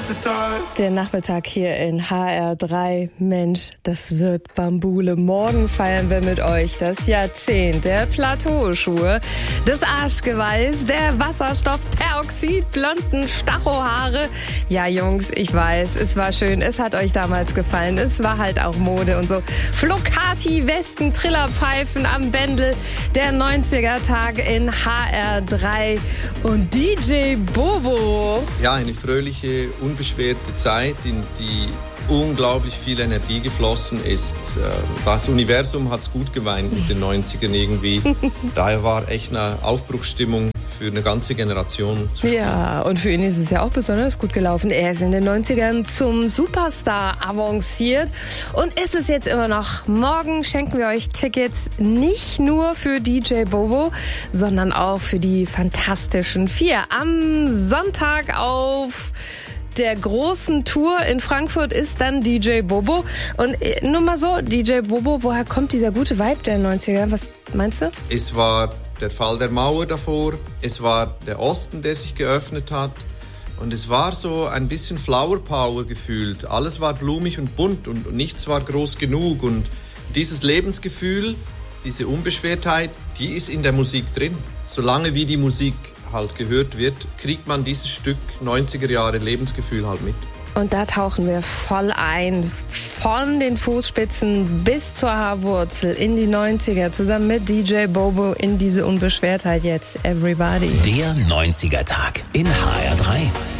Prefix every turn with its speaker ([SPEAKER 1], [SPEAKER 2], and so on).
[SPEAKER 1] Der Nachmittag hier in HR3. Mensch, das wird Bambule. Morgen feiern wir mit euch das Jahrzehnt der Plateauschuhe, des Arschgeweihs, der Wasserstoffperoxid, blonden Stachohaare. Ja, Jungs, ich weiß, es war schön, es hat euch damals gefallen. Es war halt auch Mode und so. Flocati, Westen, Trillerpfeifen am Bändel. Der 90er-Tag in HR3 und DJ Bobo.
[SPEAKER 2] Ja, eine fröhliche, unbeschwerte Zeit, in die unglaublich viel Energie geflossen ist. Das Universum hat's gut geweint mit den 90ern irgendwie. Daher war echt eine Aufbruchsstimmung für eine ganze Generation zu spielen.
[SPEAKER 1] Ja, und für ihn ist es ja auch besonders gut gelaufen. Er ist in den 90ern zum Superstar avanciert und ist es jetzt immer noch. Morgen schenken wir euch Tickets nicht nur für DJ Bobo, sondern auch für die Fantastischen Vier. Am Sonntag auf der großen Tour in Frankfurt ist dann DJ Bobo. Und nur mal so, DJ Bobo, woher kommt dieser gute Vibe der 90er? Was meinst du?
[SPEAKER 2] Es war der Fall der Mauer davor, es war der Osten, der sich geöffnet hat und es war so ein bisschen Flower Power gefühlt. Alles war blumig und bunt und nichts war groß genug und dieses Lebensgefühl, diese Unbeschwertheit, die ist in der Musik drin. Solange wie die Musik halt gehört wird, kriegt man dieses Stück 90er Jahre Lebensgefühl halt mit.
[SPEAKER 1] Und da tauchen wir voll ein, von den Fußspitzen bis zur Haarwurzel in die 90er, zusammen mit DJ Bobo in diese Unbeschwertheit jetzt. Everybody.
[SPEAKER 3] Der 90er Tag in HR3.